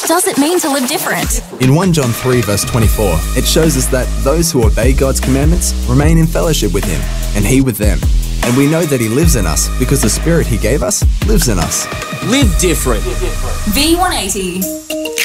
What does it mean to live different? In 1 John 3 verse 24, it shows us that those who obey God's commandments remain in fellowship with Him, and He with them. And we know that He lives in us because the Spirit He gave us lives in us. Live different. V180.